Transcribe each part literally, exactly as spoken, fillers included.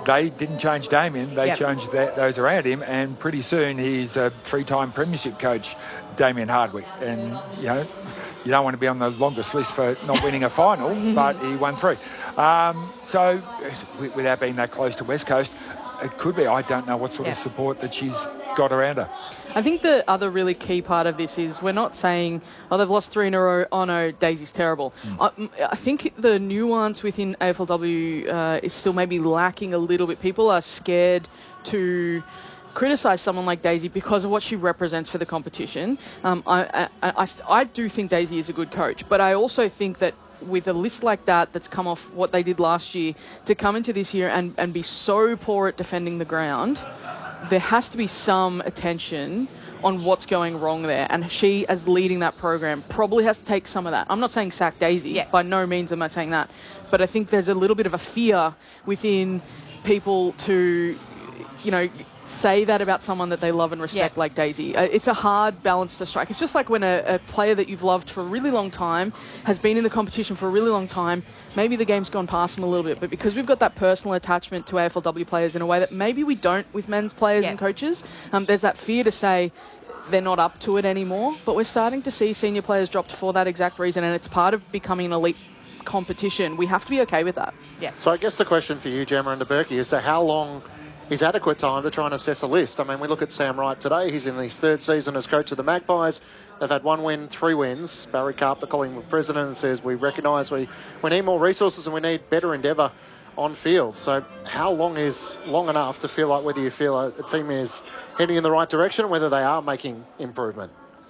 they didn't change Damien, they yep. changed that, those around him, and pretty soon he's a three-time premiership coach, Damien Hardwick. And, you know, you don't want to be on the longest list for not winning a final, but he won three. Um, so, without being that close to West Coast, it could be. I don't know what sort yeah. of support that she's got around her. I think the other really key part of this is we're not saying, oh, they've lost three in a row, oh no, Daisy's terrible. Mm. I, I think the nuance within A F L W uh, is still maybe lacking a little bit. People are scared to criticise someone like Daisy because of what she represents for the competition. Um, I, I, I, I do think Daisy is a good coach, but I also think that with a list like that that's come off what they did last year, to come into this year and, and be so poor at defending the ground, there has to be some attention on what's going wrong there. And she, as leading that program, probably has to take some of that. I'm not saying sack Daisy. Yeah. By no means am I saying that. But I think there's a little bit of a fear within people to, you know, say that about someone that they love and respect, yeah. like Daisy. Uh, it's a hard balance to strike. It's just like when a, a player that you've loved for a really long time has been in the competition for a really long time, maybe the game's gone past them a little bit, but because we've got that personal attachment to A F L W players in a way that maybe we don't with men's players yeah. and coaches, um, there's that fear to say they're not up to it anymore, but we're starting to see senior players dropped for that exact reason, and it's part of becoming an elite competition. We have to be okay with that. Yeah. So I guess the question for you, Gemma and DeBerkey, is to how long is adequate time to try and assess a list? I mean, we look at Sam Wright today. He's in his third season as coach of the Magpies. They've had one win, three wins. Barry Karp, the Collingwood president, says we recognise we, we need more resources and we need better endeavour on field. So how long is long enough to feel like whether you feel a, a team is heading in the right direction, whether they are making improvement?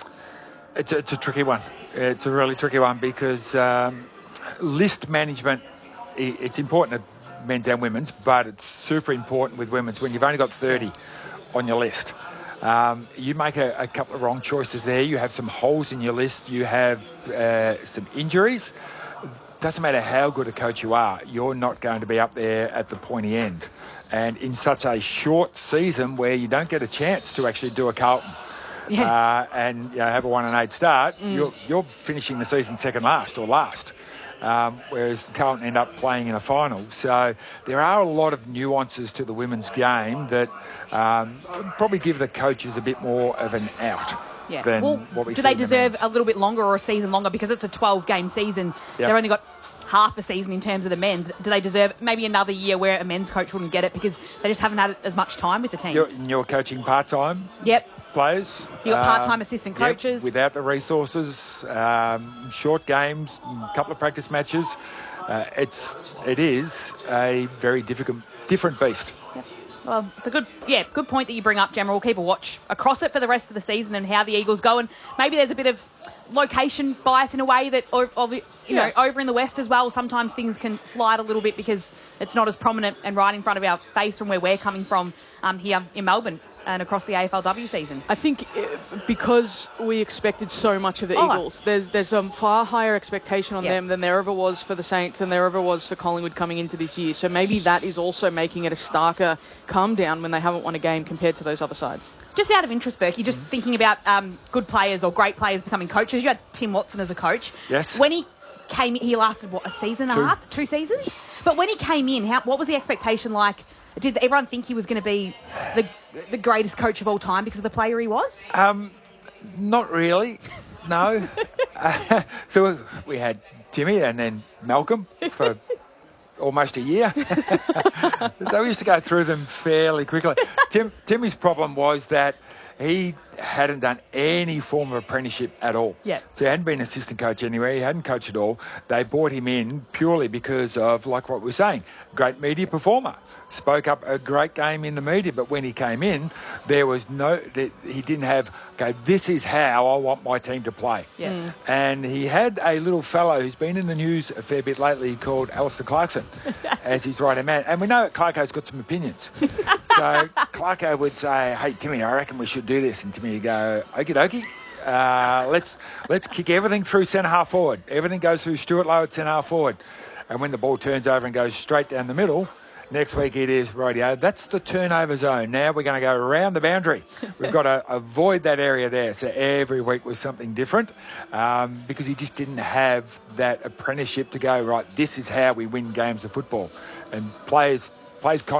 It's a, it's a tricky one. It's a really tricky one because um, list management, it's important to men's and women's, but it's super important with women's when you've only got thirty on your list. Um, you make a, a couple of wrong choices there. You have some holes in your list. You have uh, some injuries. Doesn't matter how good a coach you are, you're not going to be up there at the pointy end. And in such a short season where you don't get a chance to actually do a Carlton yeah. uh, and you know, have a one and eight start, mm. you're, you're finishing the season second last or last. Um, whereas Carlton end up playing in a final. So there are a lot of nuances to the women's game that um, probably give the coaches a bit more of an out yeah. than well, what we do see they in the deserve men's. a little bit longer or a season longer because it's a twelve-game season? Yep. They've only got half the season in terms of the men's. Do they deserve maybe another year where a men's coach wouldn't get it because they just haven't had as much time with the team? You're, you're coaching part-time yep. players. You've got part-time um, assistant yep, coaches. without the resources, um, short games, a couple of practice matches. Uh, it's it is a very difficult, different beast. Yep. Well, it's a good, yeah, good point that you bring up, Gemma. We'll keep a watch across it for the rest of the season and how the Eagles go. And maybe there's a bit of location bias in a way that, or, or, you yeah. know, over in the West as well, sometimes things can slide a little bit because it's not as prominent and right in front of our face from where we're coming from um, here in Melbourne and across the A F L W season. I think because we expected so much of the oh. Eagles, there's there's a far higher expectation on yep. them than there ever was for the Saints and there ever was for Collingwood coming into this year. So maybe that is also making it a starker come down when they haven't won a game compared to those other sides. Just out of interest, Berkey, just mm-hmm. thinking about um, good players or great players becoming coaches. You had Tim Watson as a coach. Yes. When he came in, he lasted, what, a season and Two. a half? Two seasons? But when he came in, how, what was the expectation like? Did everyone think he was going to be the the greatest coach of all time because of the player he was? Um, not really, no. uh, so we had Timmy and then Malcolm for almost a year. So we used to go through them fairly quickly. Tim, Timmy's problem was that he hadn't done any form of apprenticeship at all. Yeah. So he hadn't been an assistant coach anywhere. He hadn't coached at all. They brought him in purely because of, like what we were saying, great media performer. Spoke up a great game in the media, but when he came in, there was no, he didn't have, okay, this is how I want my team to play. Yeah. Mm. And he had a little fellow who's been in the news a fair bit lately called Alistair Clarkson as his right-hand man. And we know that Clarko's got some opinions. So Clarko would say, hey, Timmy, I reckon we should do this. And Timmy would go, okie dokie. Uh, let's let's kick everything through centre half forward. Everything goes through Stuart Lowe at centre half forward. And when the ball turns over and goes straight down the middle, next week it is radio. That's the turnover zone. Now we're going to go around the boundary. We've got to avoid that area there. So every week was something different um, because he just didn't have that apprenticeship to go, right, this is how we win games of football. And players, players